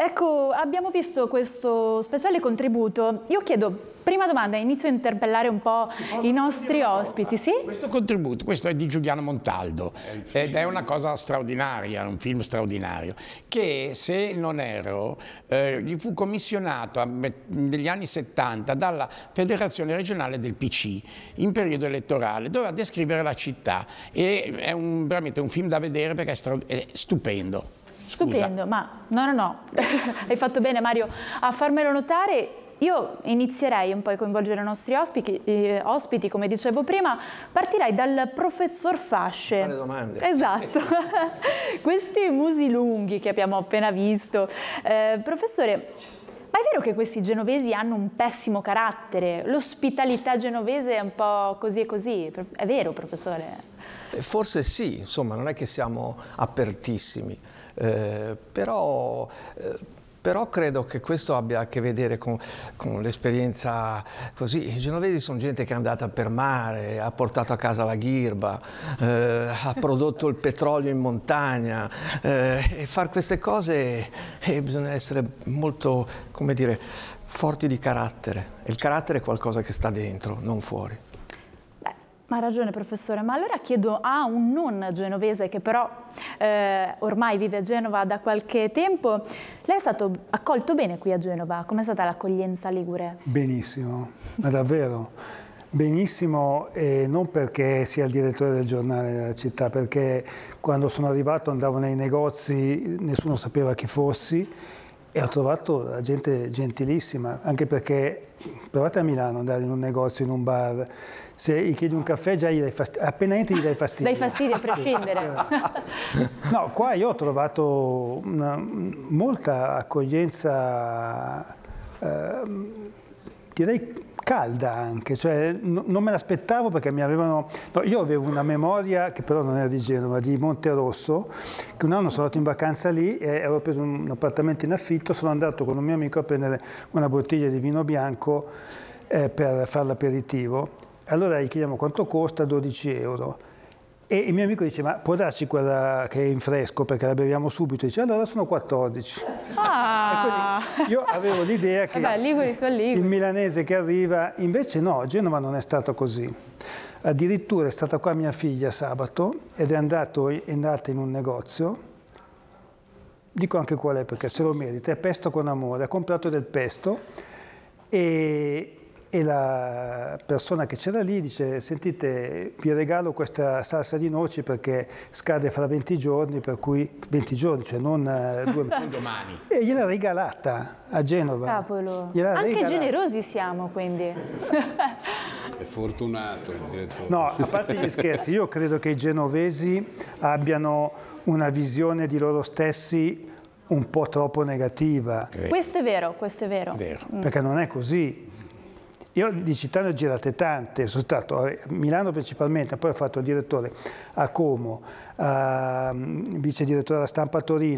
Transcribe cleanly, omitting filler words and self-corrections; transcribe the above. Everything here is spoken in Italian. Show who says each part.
Speaker 1: ecco, abbiamo visto questo speciale contributo. Io chiedo, prima domanda, inizio a interpellare un po' i nostri ospiti, sì?
Speaker 2: Questo contributo, questo è di Giuliano Montaldo ed è una cosa straordinaria, un film straordinario, che se non erro gli fu commissionato negli anni 70 dalla Federazione Regionale del PC in periodo elettorale, doveva descrivere la città e è veramente un film da vedere perché è stupendo. Scusa.
Speaker 1: Stupendo, ma no, hai fatto bene Mario a farmelo notare. Io inizierei un po' a coinvolgere i nostri ospiti, come dicevo prima, partirei dal professor Fasce.
Speaker 3: Fare domande.
Speaker 1: Esatto, questi musi lunghi che abbiamo appena visto. Professore, ma è vero che questi genovesi hanno un pessimo carattere? L'ospitalità genovese è un po' così e così, è vero professore?
Speaker 3: Forse sì, insomma, non è che siamo apertissimi, però credo che questo abbia a che vedere con l'esperienza così. I genovesi sono gente che è andata per mare, ha portato a casa la ghirba, ha prodotto il petrolio in montagna e fare queste cose bisogna essere molto, come dire, forti di carattere. E il carattere è qualcosa che sta dentro, non fuori.
Speaker 1: Ha ragione professore, ma allora chiedo a un non genovese che però ormai vive a Genova da qualche tempo, lei è stato accolto bene qui a Genova? Com'è stata l'accoglienza ligure?
Speaker 4: Benissimo, ma davvero benissimo, e non perché sia il direttore del giornale della città, perché quando sono arrivato andavo nei negozi, nessuno sapeva chi fossi e ho trovato la gente gentilissima, anche perché provate a Milano andare in un negozio, in un bar, se gli chiedi un caffè già gli dai fastidio, appena entri gli dai fastidio.
Speaker 1: Dai fastidio a prescindere.
Speaker 4: No, qua io ho trovato molta accoglienza, direi calda anche, cioè non me l'aspettavo perché mi avevano... No, io avevo una memoria, che però non era di Genova, di Monterosso, che un anno sono andato in vacanza lì e avevo preso un appartamento in affitto, sono andato con un mio amico a prendere una bottiglia di vino bianco per fare l'aperitivo. Allora gli chiediamo quanto costa, 12 euro. E il mio amico dice, ma può darci quella che è in fresco perché la beviamo subito? Dice, allora sono 14.
Speaker 1: Ah.
Speaker 4: E quindi io avevo l'idea che il milanese che arriva, invece no, a Genova non è stato così. Addirittura è stata qua mia figlia sabato ed è andata in un negozio, dico anche qual è perché se lo merita, è Pesto con Amore, ha comprato del pesto e la persona che c'era lì dice, sentite, vi regalo questa salsa di noci perché scade fra 20 giorni, per cui 20 giorni, cioè non
Speaker 2: domani.
Speaker 4: E gliel'ha regalata a Genova.
Speaker 1: Cavolo, anche generosi siamo quindi.
Speaker 5: È fortunato il direttore.
Speaker 4: No, a parte gli scherzi, io credo che i genovesi abbiano una visione di loro stessi un po' troppo negativa.
Speaker 1: Questo è vero, questo è vero.
Speaker 4: Perché non è così. Io di città ne ho girate tante, sono stato a Milano principalmente, poi ho fatto il direttore a Como, vice direttore della Stampa a Torino.